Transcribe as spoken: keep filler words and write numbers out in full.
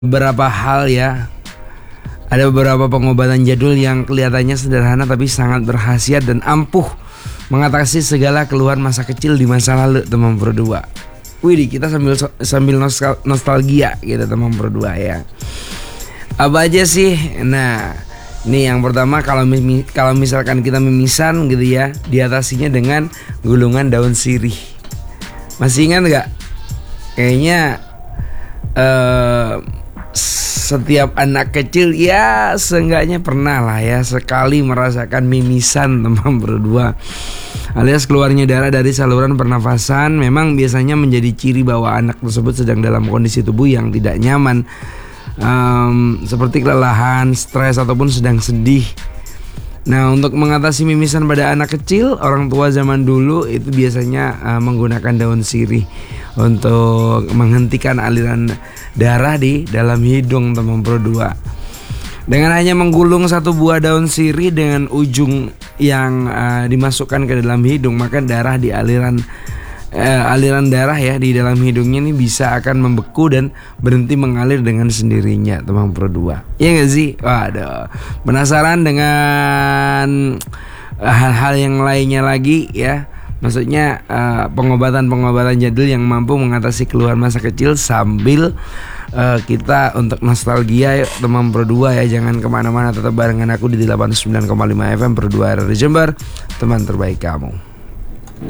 beberapa hal ya. Ada beberapa pengobatan jadul yang kelihatannya sederhana tapi sangat berkhasiat dan ampuh mengatasi segala keluhan masa kecil di masa lalu, teman berdua. Wih, kita sambil sambil nostalgia gitu, teman berdua ya. Apa aja sih? Nah, ini yang pertama, kalau kalau misalkan kita mimisan gitu ya, diatasinya dengan gulungan daun sirih. Masih ingat nggak? Kayaknya uh, setiap anak kecil ya seenggaknya pernah lah ya sekali merasakan mimisan, teman berdua, alias keluarnya darah dari saluran pernafasan. Memang biasanya menjadi ciri bahwa anak tersebut sedang dalam kondisi tubuh yang tidak nyaman, um, seperti kelelahan, stres, ataupun sedang sedih. Nah, untuk mengatasi mimisan pada anak kecil, orang tua zaman dulu itu biasanya uh, menggunakan daun sirih untuk menghentikan aliran darah di dalam hidung, teman berdua. Dengan hanya menggulung satu buah daun sirih dengan ujung yang uh, dimasukkan ke dalam hidung, maka darah di aliran uh, aliran darah ya di dalam hidungnya ini bisa akan membeku dan berhenti mengalir dengan sendirinya, teman berdua. Iya nggak sih? Waduh, penasaran dengan hal-hal yang lainnya lagi ya? Maksudnya uh, pengobatan-pengobatan jadul yang mampu mengatasi keluhan masa kecil sambil uh, kita untuk nostalgia, yuk teman berdua ya. Jangan kemana-mana, tetap barengan aku di delapan puluh sembilan koma lima F M Berdua R R Jember, teman terbaik kamu.